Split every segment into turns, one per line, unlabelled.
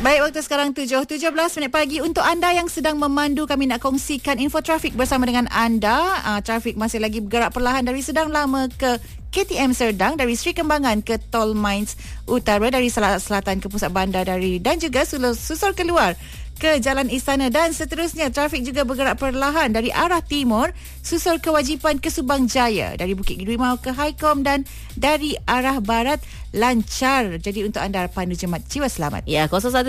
Baik, waktu sekarang 7.17 pagi. Untuk anda yang sedang memandu, kami nak kongsikan info trafik bersama dengan anda. Trafik masih lagi bergerak perlahan dari Sedang Lama ke KTM Serdang, dari Sri Kembangan ke Tol Mines Utara, dari selatan ke pusat bandar, dan juga susur keluar ke Jalan Istana, dan seterusnya. Trafik juga bergerak perlahan dari arah timur, susur kewajipan ke Subang Jaya, dari Bukit Rimau ke Highcom, dan dari arah barat lancar. Jadi untuk anda pandu jemaat, jiwa selamat.
Ya,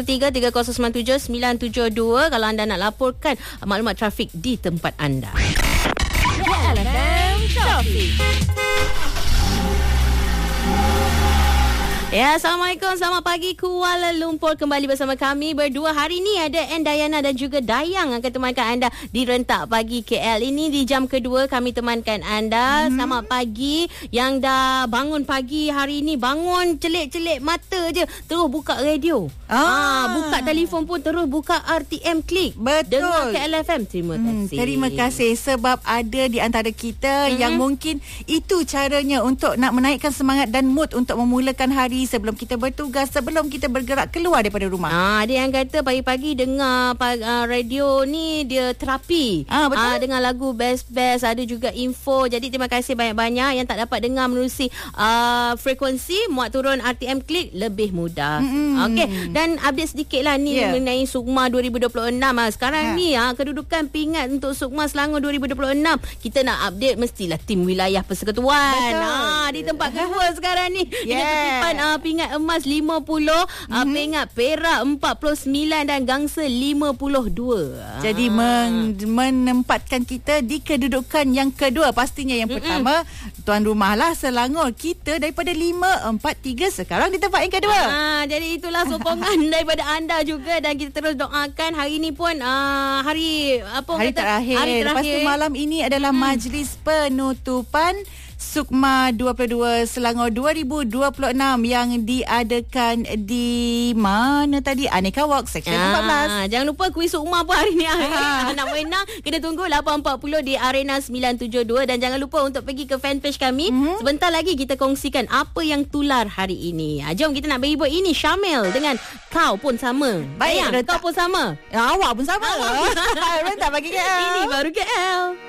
0113097972 kalau anda nak laporkan maklumat trafik di tempat anda. LFM Trafik. Ya, Assalamualaikum. Selamat pagi Kuala Lumpur. Kembali bersama kami berdua. Hari ni ada Dayana dan juga Dayang akan temankan anda di Rentak Pagi KL. Ini di jam kedua kami temankan anda. Selamat pagi. Yang dah bangun pagi hari ni, bangun celik-celik mata je terus buka radio. Buka telefon pun terus buka RTM Klik.
Betul.
Dengar KLFM. Terima kasih.
Terima kasih sebab ada di antara kita yang mungkin itu caranya untuk nak menaikkan semangat dan mood untuk memulakan hari sebelum kita bertugas, sebelum kita bergerak keluar daripada rumah.
Ada yang kata pagi-pagi dengar radio ni dia terapi.
Betul.
Dengar lagu best-best, ada juga info. Jadi terima kasih banyak-banyak. Yang tak dapat dengar menerusi frekuensi, muat turun RTM Klik lebih mudah. Okey, dan update sedikit lah ni mengenai Sukma 2026. Sekarang ni kedudukan pingat untuk Sukma Selangor 2026. Kita nak update mestilah tim wilayah persekutuan. Di tempat kedua sekarang ni. Dengan kutipan pingat emas 50, pingat perak 49 dan gangsa 52.
Jadi menempatkan kita di kedudukan yang kedua. Pastinya yang pertama tuan rumah lah Selangor. Kita daripada 5-4-3 sekarang di tempat yang kedua.
Jadi itulah sokongan daripada anda juga, dan kita terus doakan hari ni pun hari terakhir.
Lepas tu malam ini adalah majlis penutupan Sukma 22 Selangor 2026 yang diadakan di mana tadi? Aneka Walk Seksyen 14.
Jangan lupa kuis Sukma pun hari ni. Nak menang kena tunggu 8.40 di Arena 972. Dan jangan lupa untuk pergi ke fanpage kami. Sebentar lagi kita kongsikan apa yang tular hari ini. Jom kita nak bagi buat ini. Syamil dengan Kau Pun Sama.
Baik,
Kau Pun Sama.
Awak pun sama. Rentak Pagi KL.
Ini baru KL.